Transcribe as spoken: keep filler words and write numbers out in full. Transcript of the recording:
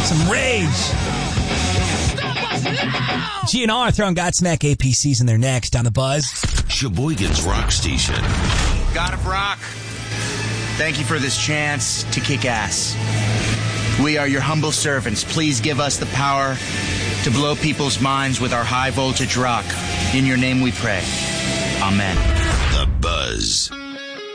Some rage. G N R throwing Godsmack A P Cs in there next on the Buzz. Sheboygan's Rock Station. God of Rock, thank you for this chance to kick ass. We are your humble servants. Please give us the power to blow people's minds with our high voltage rock. In your name we pray. Amen. The Buzz.